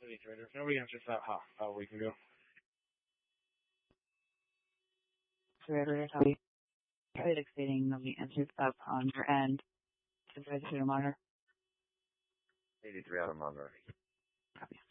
If nobody answers that, how we can go. Operator, copy. Credit stating nobody answered up on your end. Supervisor to monitor. 83 out of monitor. Copy.